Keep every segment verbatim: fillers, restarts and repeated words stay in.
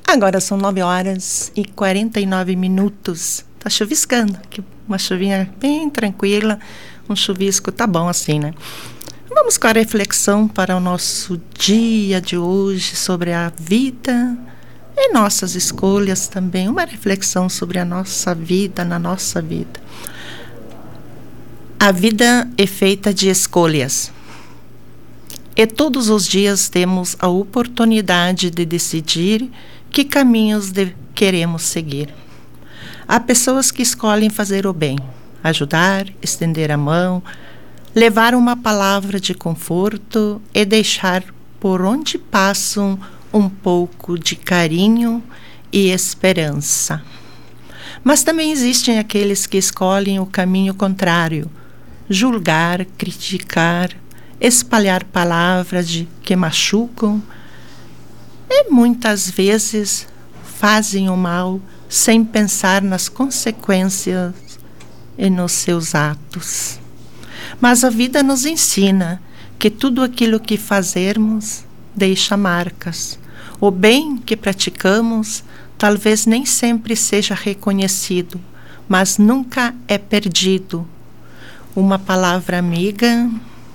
Agora são nove horas e quarenta e nove minutos. Tá chuviscando, aqui uma chuvinha bem tranquila, um chuvisco tá bom assim, né? Vamos com a reflexão para o nosso dia de hoje sobre a vida e nossas escolhas também. Uma reflexão sobre a nossa vida, na nossa vida. A vida é feita de escolhas. E todos os dias temos a oportunidade de decidir que caminhos de queremos seguir. Há pessoas que escolhem fazer o bem, ajudar, estender a mão, levar uma palavra de conforto e deixar por onde passam um pouco de carinho e esperança. Mas também existem aqueles que escolhem o caminho contrário, julgar, criticar, espalhar palavras de, que machucam e muitas vezes fazem o mal sem pensar nas consequências e nos seus atos. Mas a vida nos ensina que tudo aquilo que fazermos deixa marcas. O bem que praticamos talvez nem sempre seja reconhecido, mas nunca é perdido. Uma palavra amiga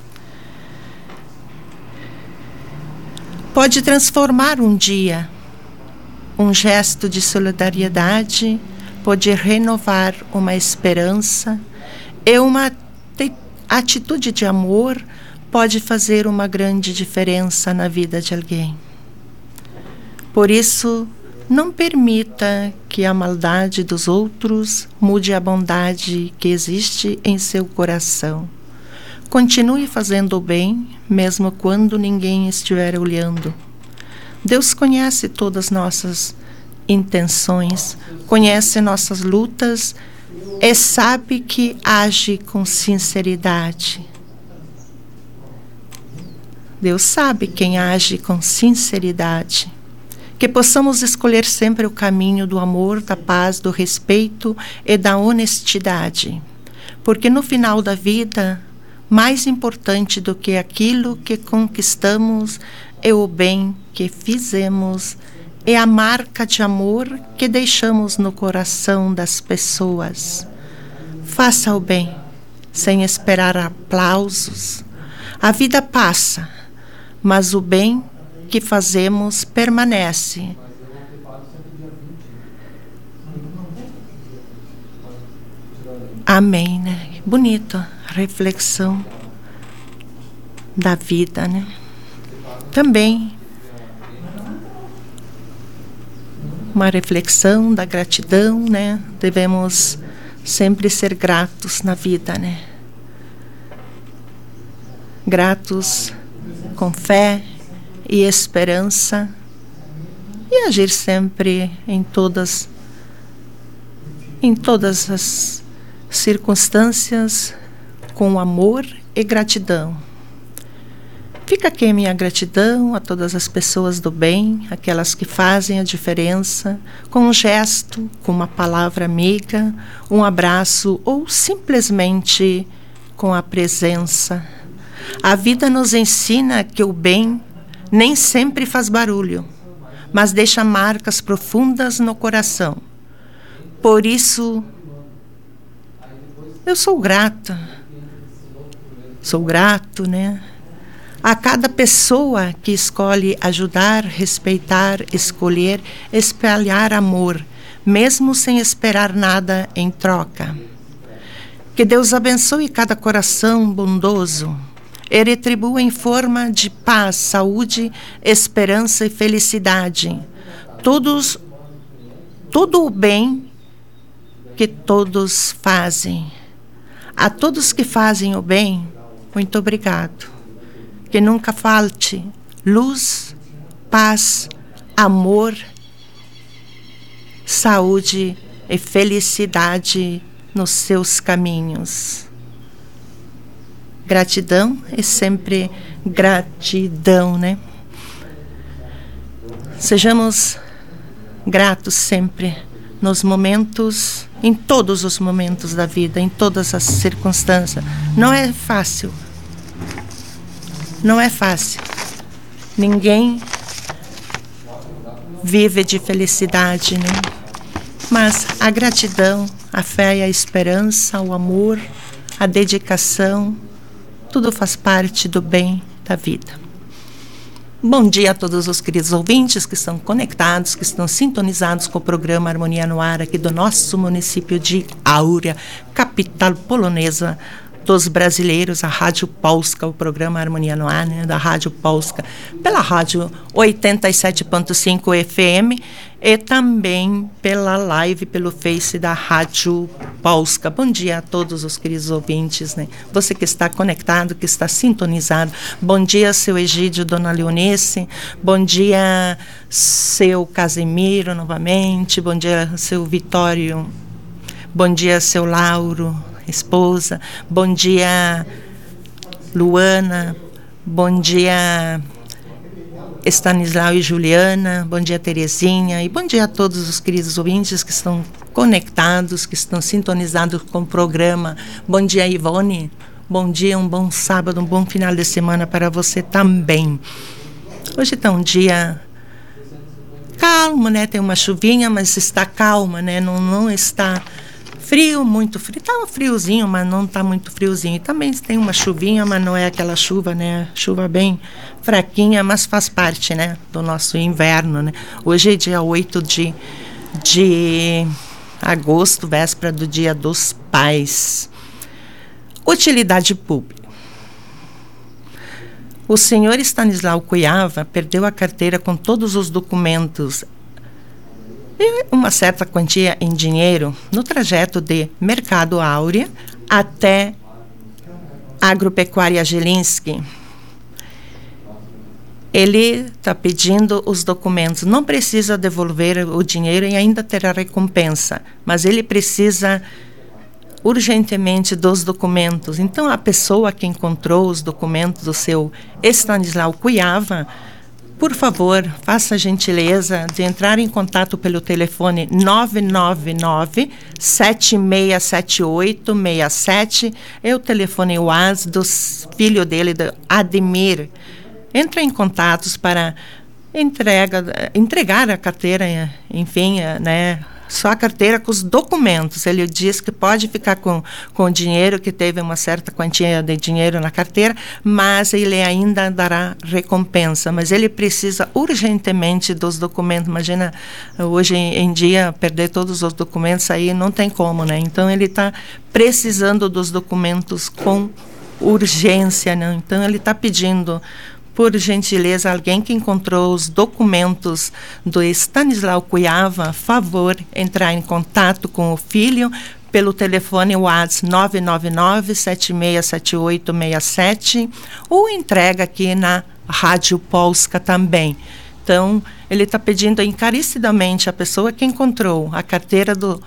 pode transformar um dia. Um gesto de solidariedade pode renovar uma esperança e uma te- atitude de amor pode fazer uma grande diferença na vida de alguém. Por isso, não permita que a maldade dos outros mude a bondade que existe em seu coração. Continue fazendo o bem, mesmo quando ninguém estiver olhando. Deus conhece todas nossas intenções, conhece nossas lutas e sabe que age com sinceridade. Deus sabe quem age com sinceridade. Que possamos escolher sempre o caminho do amor, da paz, do respeito e da honestidade. Porque no final da vida, mais importante do que aquilo que conquistamos é o bem que fizemos, é a marca de amor que deixamos no coração das pessoas. Faça o bem, sem esperar aplausos. A vida passa, mas o bem que fazemos permanece. Amém, né? Bonito a reflexão da vida, né? Também uma reflexão da gratidão, né? Devemos sempre ser gratos na vida, né? Gratos com fé e esperança e agir sempre em todas em todas as circunstâncias com amor e gratidão. Fica aqui a minha gratidão a todas as pessoas do bem, aquelas que fazem a diferença, com um gesto, com uma palavra amiga, um abraço ou simplesmente com a presença. A vida nos ensina que o bem nem sempre faz barulho, mas deixa marcas profundas no coração. Por isso, eu sou grata, sou grato, né? A cada pessoa que escolhe ajudar, respeitar, escolher, espalhar amor, mesmo sem esperar nada em troca. Que Deus abençoe cada coração bondoso e retribua em forma de paz, saúde, esperança e felicidade todos, todo o bem que todos fazem. A todos que fazem o bem, muito obrigado. Que nunca falte luz, paz, amor, saúde e felicidade nos seus caminhos. Gratidão é sempre gratidão, né? Sejamos gratos sempre nos momentos, em todos os momentos da vida, em todas as circunstâncias. Não é fácil. Não é fácil. Ninguém vive de felicidade, né? Mas a gratidão, a fé e a esperança, o amor, a dedicação, tudo faz parte do bem da vida. Bom dia a todos os queridos ouvintes que estão conectados, que estão sintonizados com o programa Harmonia no Ar aqui do nosso município de Áurea, capital polonesa dos brasileiros, a Rádio Polska, o programa Harmonia no Ar, né, da Rádio Polska, pela rádio oitenta e sete ponto cinco F M e também pela live, pelo Face da Rádio Polska. Bom dia a todos os queridos ouvintes, né? Você que está conectado, que está sintonizado. Bom dia, seu Egídio, dona Leonice. Bom dia, seu Casimiro, novamente. Bom dia, seu Vitório. Bom dia, seu Lauro, esposa. Bom dia, Luana. Bom dia, Stanislau e Juliana. Bom dia, Terezinha. E bom dia a todos os queridos ouvintes que estão conectados, que estão sintonizados com o programa. Bom dia, Ivone. Bom dia, um bom sábado, um bom final de semana para você também. Hoje está um dia calmo, né? Tem uma chuvinha, mas está calma, né? Não, não está frio, muito frio. Está um friozinho, mas não está muito friozinho. E também tem uma chuvinha, mas não é aquela chuva, né? Chuva bem fraquinha, mas faz parte, né, do nosso inverno, né? Hoje é dia oito de, de agosto, véspera do Dia dos Pais. Utilidade pública. O senhor Stanislau Cuyava perdeu a carteira com todos os documentos e uma certa quantia em dinheiro no trajeto de Mercado Áurea até Agropecuária Jelinski. Ele está pedindo os documentos, não precisa devolver o dinheiro e ainda terá recompensa, mas ele precisa urgentemente dos documentos. Então, a pessoa que encontrou os documentos do seu Stanislau Cuyava, por favor, faça a gentileza de entrar em contato pelo telefone nove nove nove, sete seis sete oito, seis sete, é o telefone U A S do filho dele, do Ademir. Entre em contatos para entrega, entregar a carteira, enfim, né? Só a carteira com os documentos. Ele diz que pode ficar com, com o dinheiro, que teve uma certa quantia de dinheiro na carteira, mas ele ainda dará recompensa. Mas ele precisa urgentemente dos documentos. Imagina, hoje em dia, perder todos os documentos aí não tem como, né? Então, ele está precisando dos documentos com urgência, né? Então, ele está pedindo, por gentileza, alguém que encontrou os documentos do Stanislau Cuyava, favor, entrar em contato com o filho pelo telefone WhatsApp nove nove nove, sete seis sete oito, seis sete ou entrega aqui na Rádio Polska também. Então, ele está pedindo encarecidamente a pessoa que encontrou a carteira do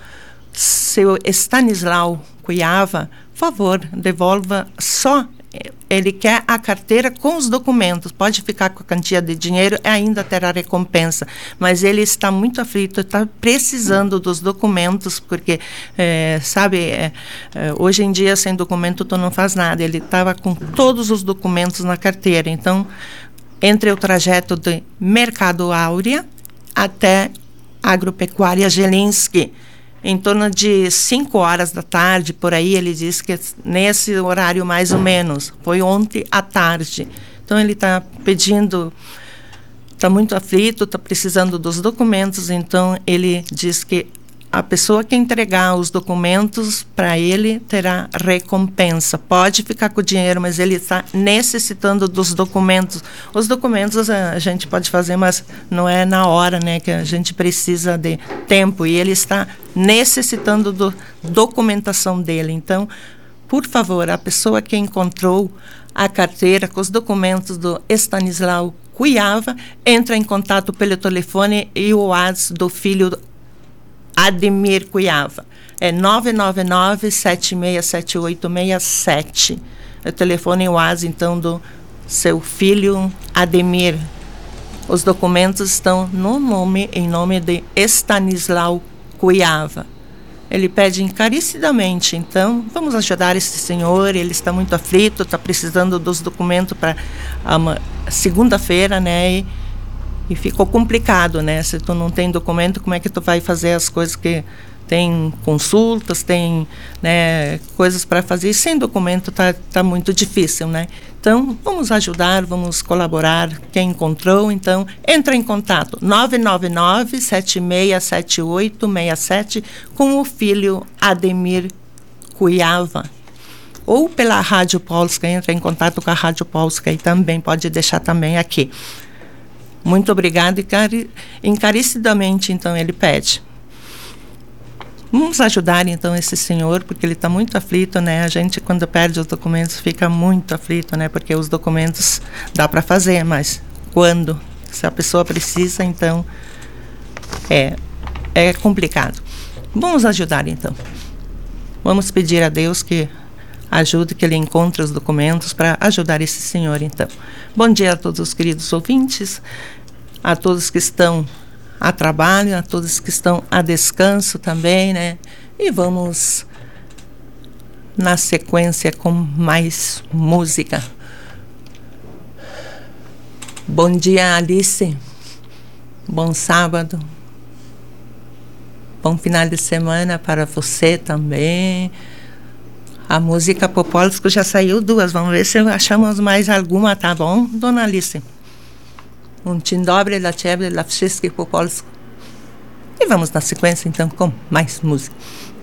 seu Stanislau Cuyava, favor, devolva só. Ele quer a carteira com os documentos, pode ficar com a quantia de dinheiro e ainda terá recompensa, mas ele está muito aflito, está precisando dos documentos, porque, é, sabe, é, é, hoje em dia sem documento tu não faz nada. Ele estava com todos os documentos na carteira, então, entre o trajeto de Mercado Áurea até Agropecuária Jelinski, em torno de cinco horas da tarde, por aí, ele disse que nesse horário mais ou menos, foi ontem à tarde. Então, ele está pedindo, está muito aflito, está precisando dos documentos, então ele diz que a pessoa que entregar os documentos para ele terá recompensa. Pode ficar com o dinheiro, mas ele está necessitando dos documentos. Os documentos a, a gente pode fazer, mas não é na hora, né, que a gente precisa de tempo. E ele está necessitando da documentação dele. Então, por favor, a pessoa que encontrou a carteira com os documentos do Stanislau Cuyava, entra em contato pelo telefone e o WhatsApp do filho do Ademir Cuyava. É nove nove nove, sete seis sete oito, seis sete. É o telefone U A S, então, do seu filho Ademir. Os documentos estão no nome, em nome de Stanislau Cuyava. Ele pede encarecidamente, então, vamos ajudar esse senhor, ele está muito aflito, está precisando dos documentos para segunda-feira, né? E E ficou complicado, né? Se tu não tem documento, como é que tu vai fazer as coisas que tem consultas, tem, né, coisas para fazer, e sem documento tá, tá muito difícil, né? Então, vamos ajudar, vamos colaborar. Quem encontrou, então, entra em contato, nove nove nove, sete seis sete oito seis sete, com o filho Ademir Cuiava. Ou pela Rádio Polska, entra em contato com a Rádio Polska e também pode deixar também aqui. Muito obrigado, e cari- encarecidamente, então, ele pede. Vamos ajudar, então, esse senhor, porque ele está muito aflito, né? A gente, quando perde os documentos, fica muito aflito, né? Porque os documentos dá para fazer, mas quando? Se a pessoa precisa, então, é, é complicado. Vamos ajudar, então. Vamos pedir a Deus que ajude, que ele encontre os documentos para ajudar esse senhor, então. Bom dia a todos os queridos ouvintes, a todos que estão a trabalho, a todos que estão a descanso também, né? E vamos na sequência com mais música. Bom dia, Alice. Bom sábado. Bom final de semana para você também. A música po polsku já saiu duas. Vamos ver se achamos mais alguma, tá bom, dona Alice? Um dzień dobry dla ciebie, dla wszystkich po polsku. E vamos na sequência, então, com mais música.